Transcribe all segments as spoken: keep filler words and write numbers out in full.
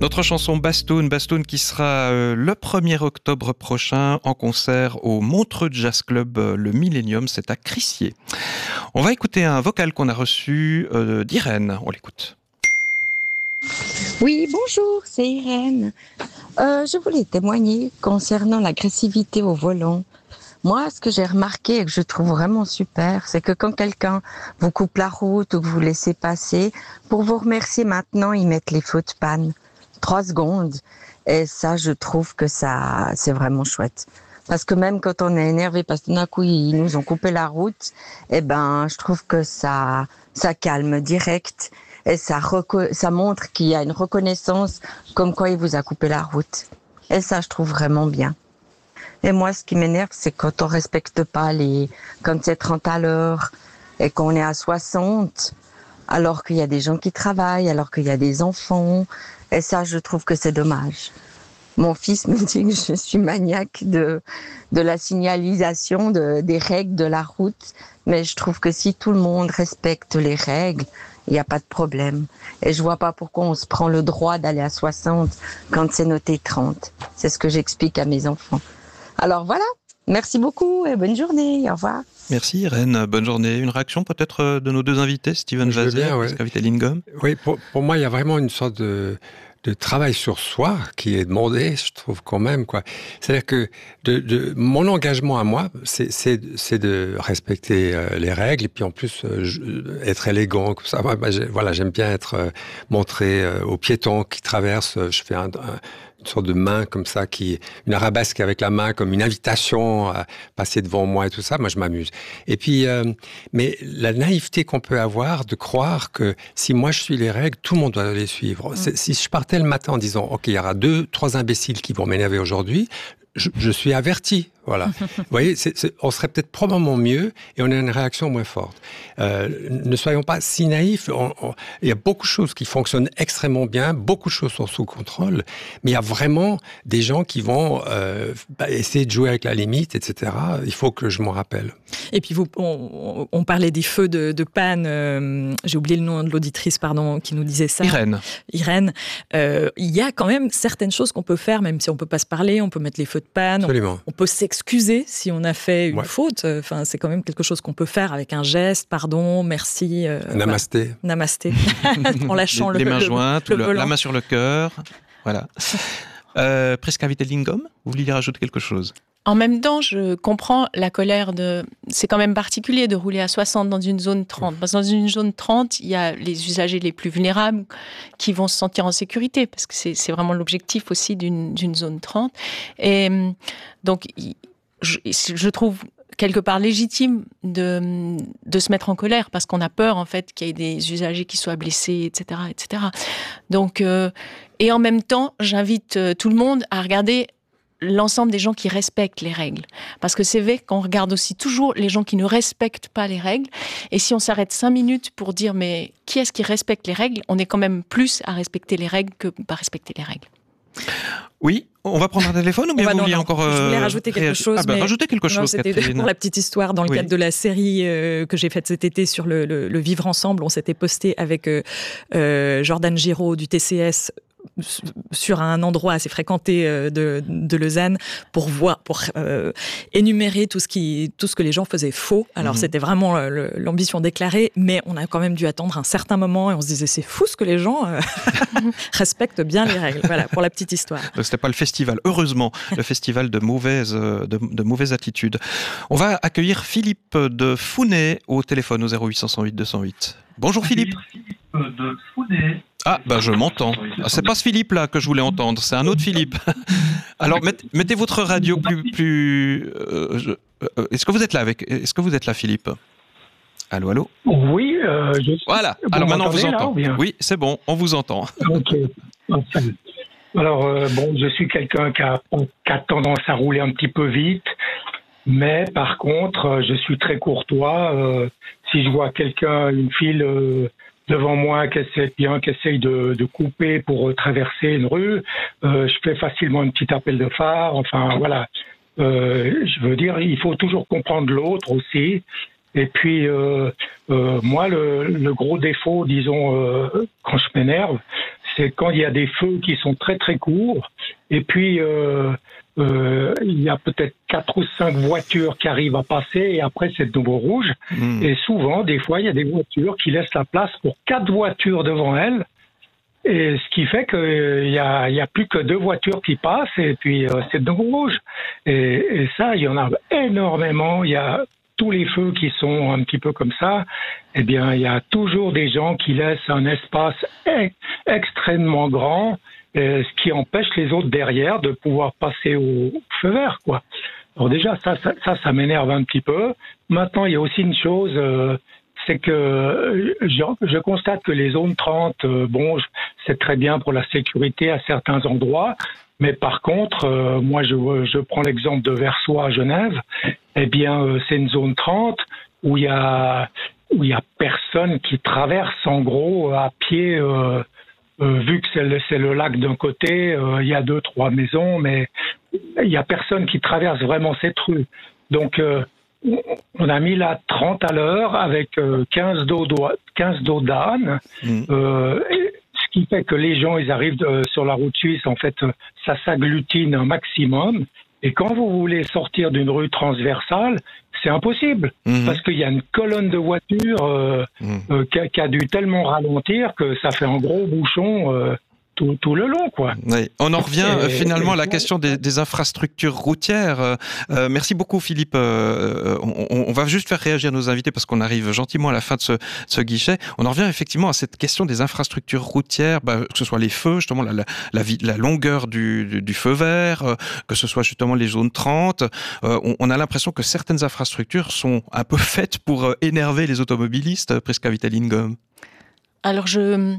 Notre chanson Bastoun, Bastoun qui sera euh, le premier octobre prochain en concert au Montreux Jazz Club, euh, le Millennium, c'est à Crissier. On va écouter un vocal qu'on a reçu euh, d'Irène, on l'écoute. Oui, bonjour, c'est Irène. Euh, je voulais témoigner concernant l'agressivité au volant. Moi, ce que j'ai remarqué et que je trouve vraiment super, c'est que quand quelqu'un vous coupe la route ou que vous laissez passer, pour vous remercier maintenant, ils mettent les feux de panne. Trois secondes. Et ça, je trouve que ça, c'est vraiment chouette. Parce que même quand on est énervé, parce que d'un coup, ils nous ont coupé la route, eh ben, je trouve que ça, ça calme direct. Et ça, reco- ça montre qu'il y a une reconnaissance comme quoi il vous a coupé la route. Et ça, je trouve vraiment bien. Et moi, ce qui m'énerve, c'est quand on respecte pas les, quand c'est trente à l'heure et qu'on est à soixante, alors qu'il y a des gens qui travaillent, alors qu'il y a des enfants. Et ça, je trouve que c'est dommage. Mon fils me dit que je suis maniaque de, de la signalisation, de, des règles de la route. Mais je trouve que si tout le monde respecte les règles, il n'y a pas de problème. Et je vois pas pourquoi on se prend le droit d'aller à soixante quand c'est noté trente. C'est ce que j'explique à mes enfants. Alors voilà, merci beaucoup et bonne journée, au revoir. Merci Irène, bonne journée. Une réaction peut-être de nos deux invités, Steven Vazé et Prisca Vitellingom. Oui, pour, pour moi, il y a vraiment une sorte de, de travail sur soi qui est demandé, je trouve quand même, quoi. C'est-à-dire que de, de, mon engagement à moi, c'est, c'est, c'est de respecter euh, les règles et puis en plus euh, je, être élégant, comme ça. Moi, bah, j'ai, voilà, j'aime bien être euh, montré euh, aux piétons qui traversent. Je fais un, un une sorte de main comme ça, qui une arabesque avec la main, comme une invitation à passer devant moi et tout ça. Moi, je m'amuse. Et puis, euh, mais la naïveté qu'on peut avoir de croire que si moi je suis les règles, tout le monde doit les suivre. Mmh. Si je partais le matin en disant, ok, il y aura deux, trois imbéciles qui vont m'énerver aujourd'hui, je, je suis averti. Voilà. Vous voyez, c'est, c'est, on serait peut-être probablement mieux et on a une réaction moins forte. Euh, ne soyons pas si naïfs. On, on, il y a beaucoup de choses qui fonctionnent extrêmement bien, beaucoup de choses sont sous contrôle, mais il y a vraiment des gens qui vont euh, bah, essayer de jouer avec la limite, et cetera. Il faut que je m'en rappelle. Et puis, vous, on, on parlait des feux de, de panne. Euh, j'ai oublié le nom de l'auditrice, pardon, qui nous disait ça. Irène. Irène. Euh, il y a quand même certaines choses qu'on peut faire, même si on peut pas se parler. On peut mettre les feux de panne. Absolument. On, on peut s'excuser si on a fait une ouais. faute. Enfin, c'est quand même quelque chose qu'on peut faire avec un geste, pardon, merci. Euh, Namasté. Bah, namasté. En lâchant les, le les mains le, jointes, le, le, le la main sur le cœur. Voilà. Euh, Prisca Vitellingom, vous vouliez rajouter quelque chose ? En même temps, je comprends la colère de... C'est quand même particulier de rouler à soixante dans une zone trente. Parce que dans une zone trente, il y a les usagers les plus vulnérables qui vont se sentir en sécurité, parce que c'est, c'est vraiment l'objectif aussi d'une, d'une zone trente. Et donc, je, je trouve quelque part légitime de, de se mettre en colère, parce qu'on a peur, en fait, qu'il y ait des usagers qui soient blessés, et cetera, et cetera. Donc, euh, et en même temps, j'invite tout le monde à regarder l'ensemble des gens qui respectent les règles. Parce que c'est vrai qu'on regarde aussi toujours les gens qui ne respectent pas les règles. Et si on s'arrête cinq minutes pour dire, mais qui est-ce qui respecte les règles ? On est quand même plus à respecter les règles que pas respecter les règles. Oui, on va prendre un téléphone ou bien vous vouliez encore... Euh, je voulais rajouter quelque réag... chose. Ah bah, mais... rajoutez quelque non, chose, c'était Catherine. Pour la petite histoire, dans le oui. cadre de la série euh, que j'ai faite cet été sur le, le, le Vivre Ensemble, on s'était posté avec euh, euh, Jordan Giraud du T C S sur un endroit assez fréquenté de, de Lausanne pour voir, pour euh, énumérer tout ce qui, tout ce que les gens faisaient faux. Alors mmh. c'était vraiment le, l'ambition déclarée, mais on a quand même dû attendre un certain moment et on se disait c'est fou ce que les gens euh, respectent bien les règles. Voilà pour la petite histoire. Donc, c'était pas le festival, heureusement, le festival de mauvaise, de, de mauvaise attitude. On va accueillir Philippe de Founé au téléphone au zéro huit cent huit deux cent huit. Bonjour Philippe. Philippe de Founé. Ah, ben bah je m'entends. Ah, c'est pas ce Philippe-là que je voulais entendre, c'est un autre Philippe. Alors, met, mettez votre radio plus... plus euh, je, euh, est-ce que vous êtes là avec, est-ce que vous êtes là, Philippe ? Allô, allô ? Oui, euh, je suis... Voilà, vous alors maintenant on vous là, entend. Oui, c'est bon, on vous entend. Ok. Alors, euh, bon, je suis quelqu'un qui a, qui a tendance à rouler un petit peu vite, mais par contre, je suis très courtois. Euh, si je vois quelqu'un, une file... Euh, devant moi, qui essaie bien, qui essaye de, de couper pour euh, traverser une rue, euh, je fais facilement un petit appel de phare. Enfin, voilà. Euh, je veux dire, il faut toujours comprendre l'autre aussi. Et puis, euh, euh, moi, le, le gros défaut, disons, euh, quand je m'énerve, c'est quand il y a des feux qui sont très très courts, et puis euh, euh, il y a peut-être quatre ou cinq voitures qui arrivent à passer, et après c'est de nouveau rouge. Mmh. Et souvent, des fois, il y a des voitures qui laissent la place pour quatre voitures devant elles, et ce qui fait qu'il y a, il y a plus que deux voitures qui passent, et puis euh, c'est de nouveau rouge. Et, et ça, il y en a énormément. Il y a tous les feux qui sont un petit peu comme ça. Eh bien, il y a toujours des gens qui laissent un espace e- extrêmement grand, euh, ce qui empêche les autres derrière de pouvoir passer au feu vert, quoi. Alors déjà, ça, ça, ça, ça m'énerve un petit peu. Maintenant, il y a aussi une chose, euh, c'est que je, je constate que les zones trente, euh, bon, c'est très bien pour la sécurité à certains endroits, mais par contre, euh, moi, je, je prends l'exemple de Versoix à Genève. Eh bien, euh, c'est une zone trente où il y a où il y a personne qui traverse en gros à pied. Euh, euh, vu que c'est le, c'est le lac d'un côté, euh, il y a deux trois maisons, mais il y a personne qui traverse vraiment cette rue. Donc, euh, on a mis là trente à l'heure avec euh, quinze dos quinze dos d'âne. Mmh. Euh, Ce qui fait que les gens, ils arrivent de, sur la route suisse, en fait, ça s'agglutine un maximum. Et quand vous voulez sortir d'une rue transversale, c'est impossible. Mmh. Parce qu'il y a une colonne de voitures euh, mmh. euh, qui, a, qui a dû tellement ralentir que ça fait un gros bouchon euh, tout, tout le long, quoi. Oui. On en revient et, finalement et, à la question des, des infrastructures routières. Euh, merci beaucoup, Philippe. Euh, on, on va juste faire réagir nos invités parce qu'on arrive gentiment à la fin de ce, ce guichet. On en revient effectivement à cette question des infrastructures routières, bah, que ce soit les feux, justement la, la, la, la longueur du, du, du feu vert, euh, que ce soit justement les zones trente. Euh, on, on a l'impression que certaines infrastructures sont un peu faites pour euh, énerver les automobilistes. Prisca Witthaling-Gomm. Alors je...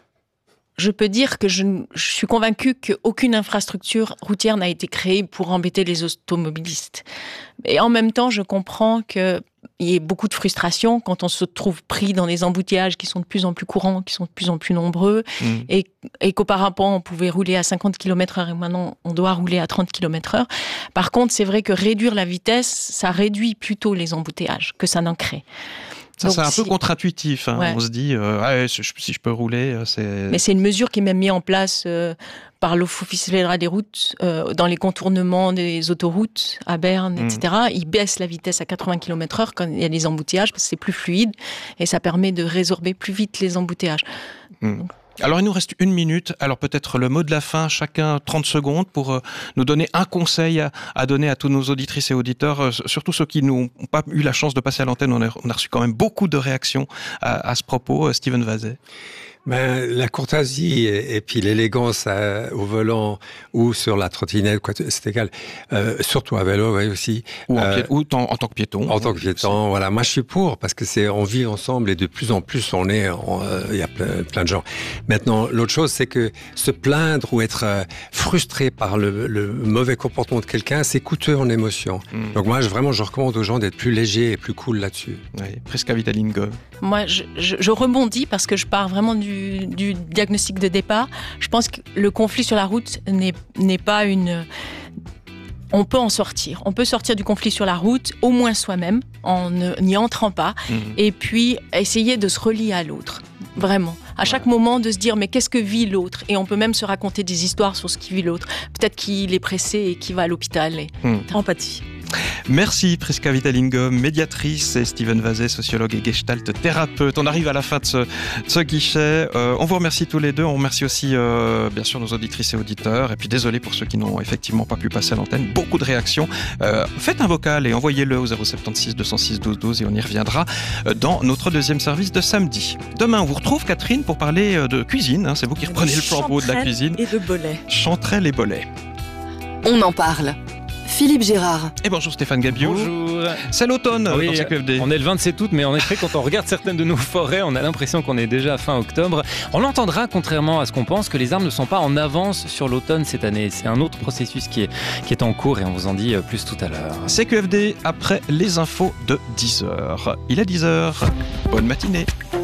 Je peux dire que je, je suis convaincue qu'aucune infrastructure routière n'a été créée pour embêter les automobilistes. Et en même temps, je comprends qu'il y ait beaucoup de frustration quand on se trouve pris dans des embouteillages qui sont de plus en plus courants, qui sont de plus en plus nombreux, mmh. et, et qu'auparavant, on pouvait rouler à cinquante kilomètres heure et maintenant, on doit rouler à trente kilomètres heure. Par contre, c'est vrai que réduire la vitesse, ça réduit plutôt les embouteillages que ça n'en crée. Ça, donc, c'est un si... peu contre-intuitif. Hein. Ouais. On se dit, euh, ah, si je peux rouler, c'est... Mais c'est une mesure qui est même mise en place euh, par l'Office fédéral des routes, euh, dans les contournements des autoroutes à Berne, mmh. et cetera. Ils baissent la vitesse à quatre-vingts kilomètres heure quand il y a des embouteillages, parce que c'est plus fluide, et ça permet de résorber plus vite les embouteillages. Mmh. Donc, alors, il nous reste une minute. Alors, peut-être le mot de la fin, chacun trente secondes pour euh, nous donner un conseil à, à donner à tous nos auditrices et auditeurs, euh, surtout ceux qui n'ont pas eu la chance de passer à l'antenne. On a, on a reçu quand même beaucoup de réactions à, à ce propos. Euh, Steven Vazet. Ben, la courtoisie et, et puis l'élégance à, au volant ou sur la trottinette, quoi, c'est égal. Euh, surtout à vélo, oui, aussi. Ou, en, euh, pied, ou en, en tant que piéton. En tant que piéton, voilà. Moi, je suis pour parce que c'est on vit ensemble et de plus en plus on est, il euh, y a plein, plein de gens. Maintenant, l'autre chose, c'est que se plaindre ou être euh, frustré par le, le mauvais comportement de quelqu'un, c'est coûteux en émotion. Mm. Donc moi, je, vraiment, je recommande aux gens d'être plus légers et plus cool là-dessus. Oui, Prisca Witthaling-Gomm. Moi, je, je, je rebondis parce que je pars vraiment du Du, du diagnostic de départ. Je pense que le conflit sur la route n'est, n'est pas une... On peut en sortir. On peut sortir du conflit sur la route, au moins soi-même, en n'y entrant pas, mmh. et puis essayer de se relier à l'autre. Vraiment. À chaque ouais. moment, de se dire, mais qu'est-ce que vit l'autre ? Et on peut même se raconter des histoires sur ce qui vit l'autre. Peut-être qu'il est pressé et qu'il va à l'hôpital. Et... Mmh. Empathie. Merci Prisca Witthaling-Gomm, médiatrice, et Steven Vazet, sociologue et gestalt thérapeute. On arrive à la fin de ce, de ce guichet. Euh, on vous remercie tous les deux. On remercie aussi, euh, bien sûr, nos auditrices et auditeurs. Et puis désolé pour ceux qui n'ont effectivement pas pu passer à l'antenne. Beaucoup de réactions. Euh, faites un vocal et envoyez-le au zéro sept six deux zéro six douze douze et on y reviendra dans notre deuxième service de samedi. Demain, on vous retrouve, Catherine, pour parler de cuisine. Hein, c'est vous qui reprenez le flambeau de la cuisine. Et de bolets. Chanterelles et bolets. On en parle. Philippe Gérard. Et bonjour Stéphane Gabiot. Bonjour. C'est l'automne oui, dans C Q F D. On est le vingt-sept août, mais en effet, quand on regarde certaines de nos forêts, on a l'impression qu'on est déjà fin octobre. On entendra, contrairement à ce qu'on pense, que les arbres ne sont pas en avance sur l'automne cette année. C'est un autre processus qui est, qui est en cours et on vous en dit plus tout à l'heure. C Q F D après les infos de dix heures. Il est dix heures. Bonne matinée.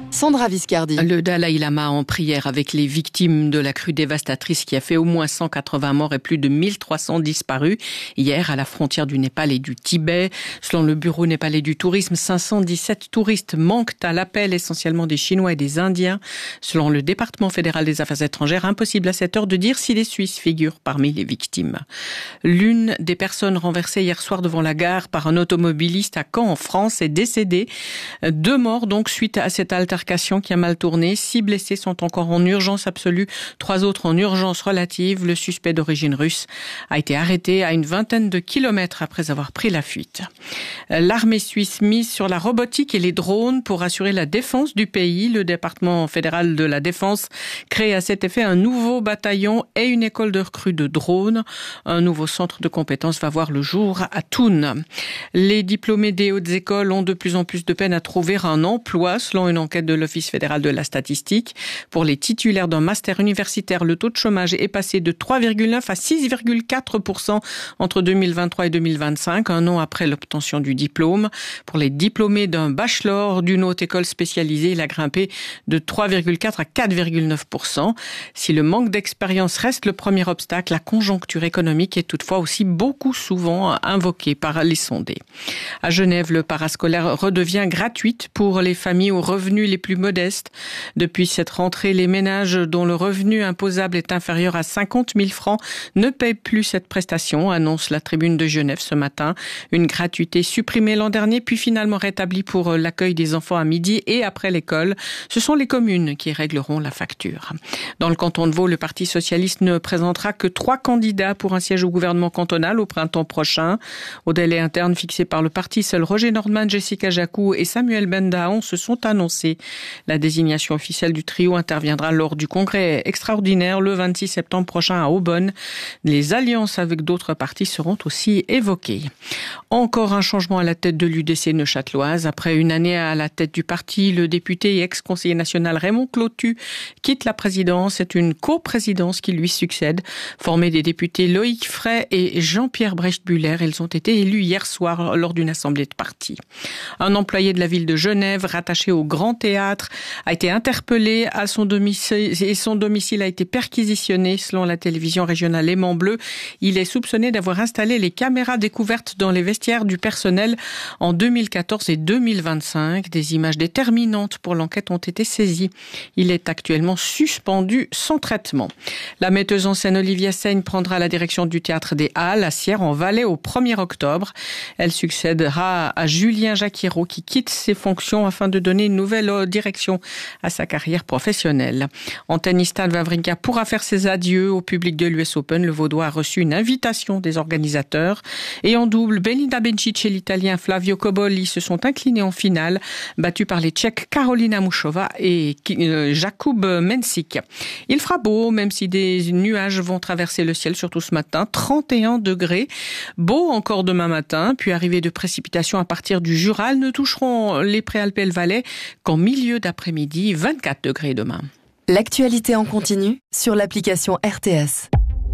Sandra Viscardi. Le Dalai Lama en prière avec les victimes de la crue dévastatrice qui a fait au moins cent quatre-vingts morts et plus de mille trois cents disparus hier à la frontière du Népal et du Tibet. Selon le Bureau népalais du tourisme, cinq cent dix-sept touristes manquent à l'appel, essentiellement des Chinois et des Indiens. Selon le département fédéral des affaires étrangères, impossible à cette heure de dire si les Suisses figurent parmi les victimes. L'une des personnes renversées hier soir devant la gare par un automobiliste à Caen en France est décédée. Deux morts donc suite à cette altercation qui a mal tourné. Six blessés sont encore en urgence absolue, trois autres en urgence relative. Le suspect d'origine russe a été arrêté à une vingtaine de kilomètres après avoir pris la fuite. L'armée suisse mise sur la robotique et les drones pour assurer la défense du pays. Le département fédéral de la défense crée à cet effet un nouveau bataillon et une école de recrues de drones. Un nouveau centre de compétences va voir le jour à Thun. Les diplômés des hautes écoles ont de plus en plus de peine à trouver un emploi, selon une enquête de l'Office fédéral de la statistique. Pour les titulaires d'un master universitaire, le taux de chômage est passé de trois virgule neuf à six virgule quatre pour cent entre deux mille vingt-trois et deux mille vingt-cinq, un an après l'obtention du diplôme. Pour les diplômés d'un bachelor d'une haute école spécialisée, il a grimpé de trois virgule quatre à quatre virgule neuf pour cent. Si le manque d'expérience reste le premier obstacle, la conjoncture économique est toutefois aussi beaucoup souvent invoquée par les sondés. À Genève, le parascolaire redevient gratuite pour les familles aux revenus les plus modestes. Depuis cette rentrée, les ménages dont le revenu imposable est inférieur à cinquante mille francs ne paient plus cette prestation, annonce la Tribune de Genève ce matin. Une gratuité supprimée l'an dernier, puis finalement rétablie pour l'accueil des enfants à midi et après l'école. Ce sont les communes qui régleront la facture. Dans le canton de Vaud, le Parti socialiste ne présentera que trois candidats pour un siège au gouvernement cantonal au printemps prochain. Au délai interne fixé par le parti, seuls Roger Nordman, Jessica Jacou et Samuel Bendaon se sont annoncés. La désignation officielle du trio interviendra lors du congrès extraordinaire le vingt-six septembre prochain à Aubonne. Les alliances avec d'autres partis seront aussi évoquées. Encore un changement à la tête de l'U D C neuchâteloise. Après une année à la tête du parti, le député et ex-conseiller national Raymond Clotu quitte la présidence. C'est une coprésidence qui lui succède, formée des députés Loïc Fray et Jean-Pierre Brecht-Buller. Ils ont été élus hier soir lors d'une assemblée de parti. Un employé de la ville de Genève, rattaché au Grand Théâtre, a été interpellé à son domicile et son domicile a été perquisitionné selon la télévision régionale Léman Bleu. Il est soupçonné d'avoir installé les caméras découvertes dans les vestiaires du personnel en deux mille quatorze et deux mille vingt-cinq. Des images déterminantes pour l'enquête ont été saisies. Il est actuellement suspendu sans traitement. La metteuse en scène Olivia Seigne prendra la direction du Théâtre des Halles à Sierre en Valais au premier octobre. Elle succédera à Julien Jacquiraud qui quitte ses fonctions afin de donner une nouvelle direction à sa carrière professionnelle. En tennis, Stan Wawrinka pourra faire ses adieux au public de l'U S Open. Le Vaudois a reçu une invitation des organisateurs. Et en double, Belinda Bencic et l'Italien Flavio Cobolli se sont inclinés en finale, battus par les Tchèques Karolina Muchova et Jakub Mensik. Il fera beau, même si des nuages vont traverser le ciel, surtout ce matin. trente et un degrés. Beau encore demain matin, puis arrivée de précipitations à partir du Jura. Elles ne toucheront les Préalpes et le Valais qu'en milieu d'après-midi, vingt-quatre degrés demain. L'actualité en continu sur l'application R T S.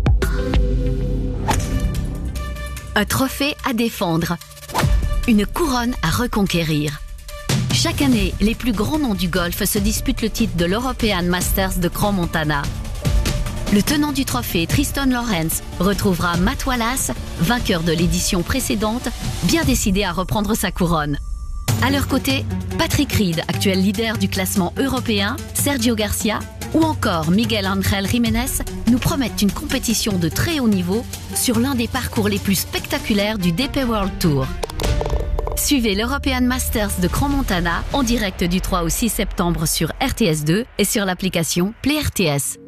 Un trophée à défendre. Une couronne à reconquérir. Chaque année, les plus grands noms du golf se disputent le titre de l'European Masters de Crans-Montana. Le tenant du trophée, Tristan Lawrence, retrouvera Matt Wallace, vainqueur de l'édition précédente, bien décidé à reprendre sa couronne. À leur côté, Patrick Reed, actuel leader du classement européen, Sergio Garcia ou encore Miguel Ángel Jiménez nous promettent une compétition de très haut niveau sur l'un des parcours les plus spectaculaires du D P World Tour. Suivez l'European Masters de Crans-Montana en direct du trois au six septembre sur R T S deux et sur l'application Play R T S.